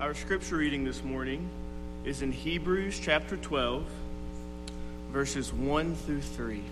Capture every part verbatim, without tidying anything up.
Our scripture reading this morning is in Hebrews chapter twelve, verses one through three.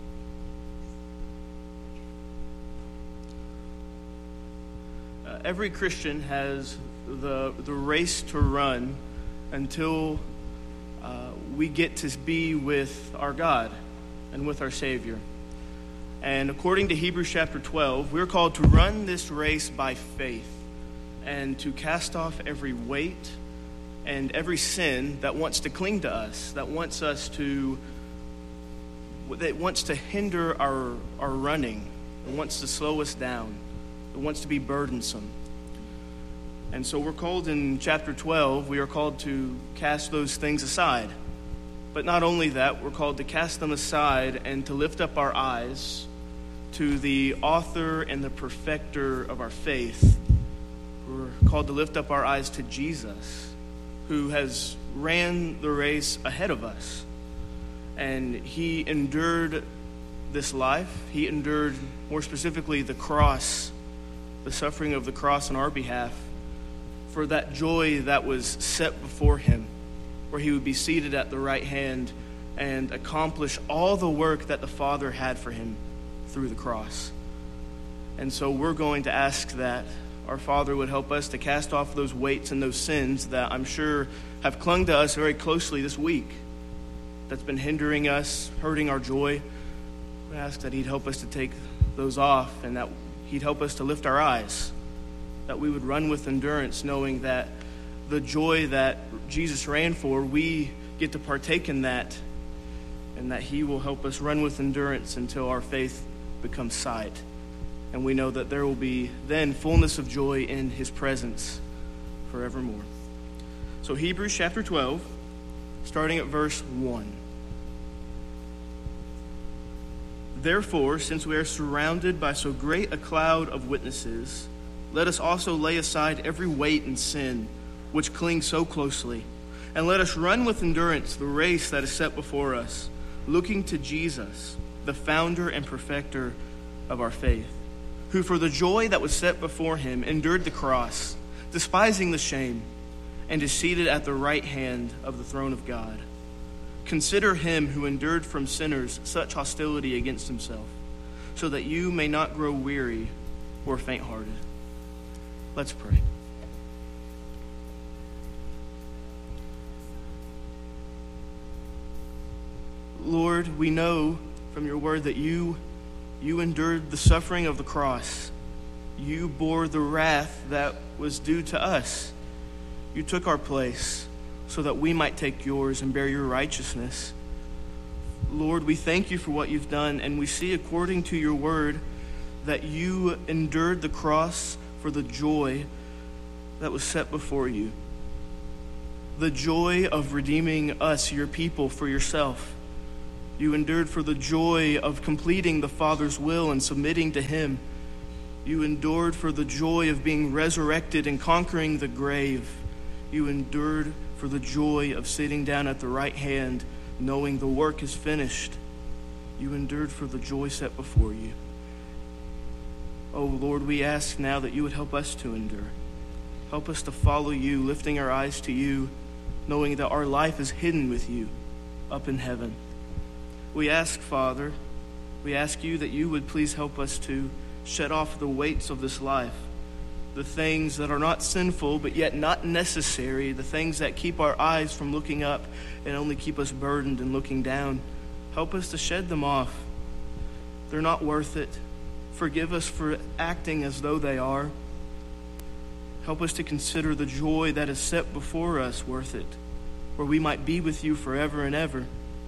Uh, every Christian has the, the race to run until uh, we get to be with our God and with our Savior. And according to Hebrews chapter twelve, we're called to run this race by faith and to cast off every weight and every sin that wants to cling to us, that wants us to, that wants to hinder our, our running, that wants to slow us down, that wants to be burdensome. And so we're called in chapter twelve, we are called to cast those things aside. But not only that, we're called to cast them aside and to lift up our eyes to the author and the perfecter of our faith. We're called to lift up our eyes to Jesus, who has ran the race ahead of us. And he endured this life. He endured, more specifically, the cross, the suffering of the cross on our behalf, for that joy that was set before him, where he would be seated at the right hand and accomplish all the work that the Father had for him through the cross. And so we're going to ask that our Father would help us to cast off those weights and those sins that I'm sure have clung to us very closely this week, that's been hindering us, hurting our joy. We ask that he'd help us to take those off and that he'd help us to lift our eyes, that we would run with endurance, knowing that the joy that Jesus ran for, we get to partake in that, and that he will help us run with endurance until our faith becomes sight. And we know that there will be then fullness of joy in his presence forevermore. So Hebrews chapter twelve, starting at verse one. Therefore, since we are surrounded by so great a cloud of witnesses, let us also lay aside every weight and sin which clings so closely, and let us run with endurance the race that is set before us, looking to Jesus, the founder and perfecter of our faith, who for the joy that was set before him endured the cross, despising the shame, and is seated at the right hand of the throne of God. Consider him who endured from sinners such hostility against himself, so that you may not grow weary or faint-hearted. Let's pray. Lord, we know from your word that you You endured the suffering of the cross. You bore the wrath that was due to us. You took our place so that we might take yours and bear your righteousness. Lord, we thank you for what you've done, and we see according to your word that you endured the cross for the joy that was set before you. The joy of redeeming us, your people, for yourself. You endured for the joy of completing the Father's will and submitting to him. You endured for the joy of being resurrected and conquering the grave. You endured for the joy of sitting down at the right hand, knowing the work is finished. You endured for the joy set before you. Oh Lord, we ask now that you would help us to endure. Help us to follow you, lifting our eyes to you, knowing that our life is hidden with you up in heaven. We ask, Father, we ask you that you would please help us to shed off the weights of this life, the things that are not sinful but yet not necessary, the things that keep our eyes from looking up and only keep us burdened and looking down. Help us to shed them off. They're not worth it. Forgive us for acting as though they are. Help us to consider the joy that is set before us worth it, where we might be with you forever and ever.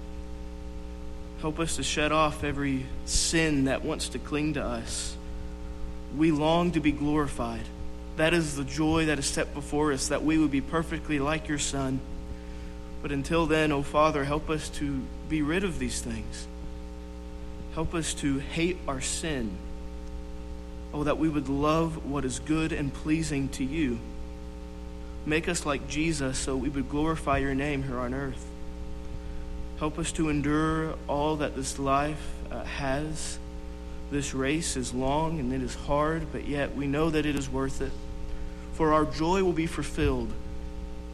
Help us to shed off every sin that wants to cling to us. We long to be glorified. That is the joy that is set before us, that we would be perfectly like your Son. But until then, O Father, help us to be rid of these things. Help us to hate our sin. Oh, that we would love what is good and pleasing to you. Make us like Jesus so we would glorify your name here on earth. Help us to endure all that this life uh, has. This race is long and it is hard, but yet we know that it is worth it. For our joy will be fulfilled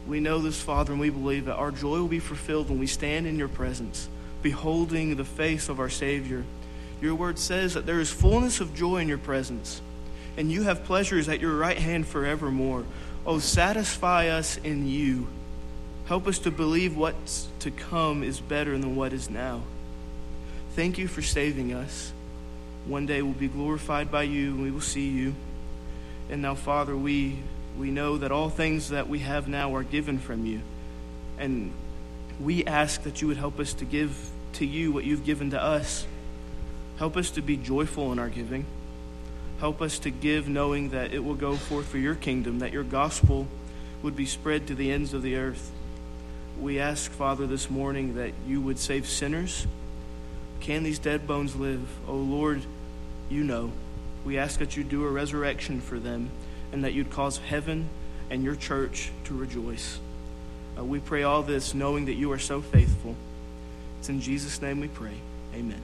we know this, Father, and we believe that our joy will be fulfilled when we stand in your presence, beholding the face of our Savior. Your word says that there is fullness of joy in your presence, and you have pleasures at your right hand forevermore. Oh, satisfy us in you. Help us to believe what's to come is better than what is now. Thank you for saving us. One day we'll be glorified by you, and we will see you. And now, Father, we we know that all things that we have now are given from you. And we ask that you would help us to give to you what you've given to us. Help us to be joyful in our giving. Help us to give knowing that it will go forth for your kingdom, that your gospel would be spread to the ends of the earth. We ask, Father, this morning that you would save sinners. Can these dead bones live? Oh, Lord, you know. We ask that you do a resurrection for them and that you'd cause heaven and your church to rejoice. Uh, we pray all this knowing that you are so faithful. It's in Jesus' name we pray. Amen.